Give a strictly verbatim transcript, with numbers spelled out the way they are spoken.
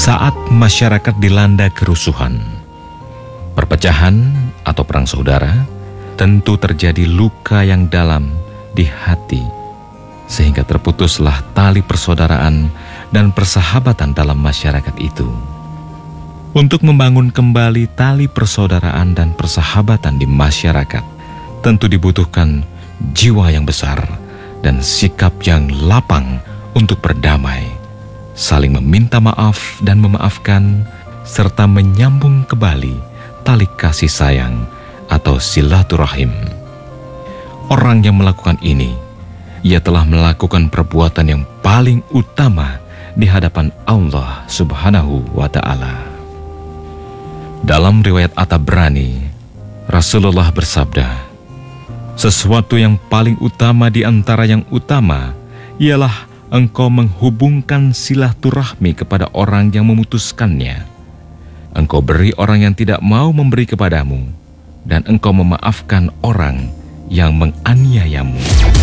Saat masyarakat dilanda kerusuhan, perpecahan atau perang saudara, tentu terjadi luka yang dalam di hati, sehingga terputuslah tali persaudaraan dan persahabatan dalam masyarakat itu. Untuk membangun kembali tali persaudaraan dan persahabatan di masyarakat, tentu dibutuhkan jiwa yang besar dan sikap yang lapang untuk berdamai, saling meminta maaf dan memaafkan, serta menyambung kembali tali kasih sayang atau silaturahim. Orang yang melakukan ini, ia telah melakukan perbuatan yang paling utama di hadapan Allah Subhanahu wa Ta'ala. Dalam riwayat At-Tabrani, Rasulullah bersabda, "Sesuatu yang paling utama di antara yang utama ialah engkau menghubungkan silaturahmi kepada orang yang memutuskannya. Engkau beri orang yang tidak mau memberi kepadamu, dan engkau memaafkan orang yang menganiayamu."